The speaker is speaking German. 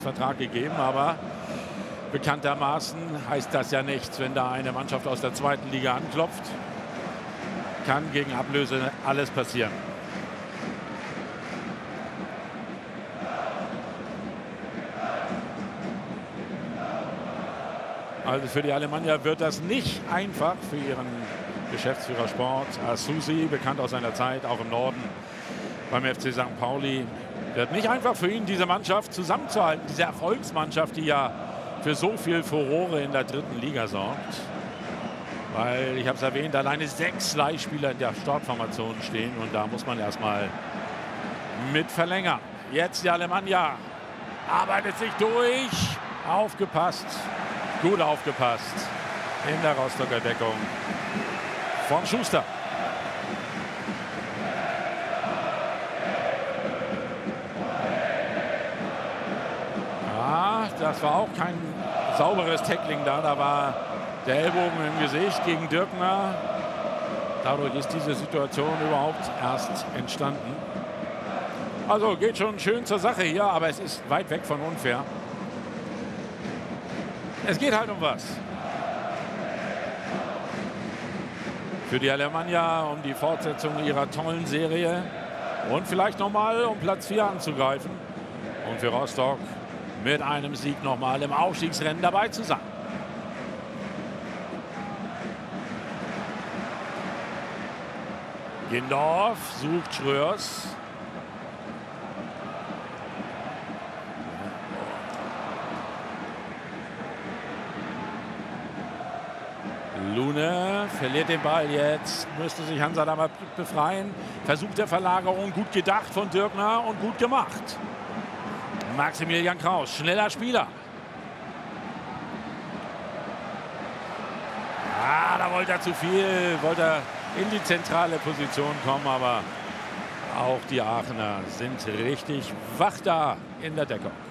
Vertrag gegeben, aber bekanntermaßen heißt das ja nichts, wenn da eine Mannschaft aus der zweiten Liga anklopft. Kann gegen Ablöse alles passieren. Also für die Alemannia wird das nicht einfach, für ihren Geschäftsführer Sport. Asusi, bekannt aus seiner Zeit auch im Norden beim FC St. Pauli. Wird nicht einfach für ihn, diese Mannschaft zusammenzuhalten. Diese Erfolgsmannschaft, die ja für so viel Furore in der dritten Liga sorgt. Weil, ich habe es erwähnt, alleine 6 Leihspieler in der Startformation stehen. Und da muss man erstmal mit verlängern. Jetzt die Alemannia arbeitet sich durch. Aufgepasst. Gut aufgepasst in der Rostocker Deckung von Schuster. Ja, das war auch kein sauberes Tackling da. Da war der Ellbogen im Gesicht gegen Dirkner. Dadurch ist diese Situation überhaupt erst entstanden. Also geht schon schön zur Sache hier, aber es ist weit weg von unfair. Es geht halt um was. Für die Alemannia um die Fortsetzung ihrer tollen Serie und vielleicht nochmal um Platz 4 anzugreifen. Und für Rostock mit einem Sieg nochmal im Aufstiegsrennen dabei zu sein. Gindorf sucht Schröers. Lune verliert den Ball jetzt. Müsste sich Hansa da mal befreien. Versuch der Verlagerung, gut gedacht von Dirkner und gut gemacht. Maximilian Kraus, schneller Spieler. Ah, da wollte er zu viel. Wollte er in die zentrale Position kommen, aber auch die Aachener sind richtig wach da in der Deckung.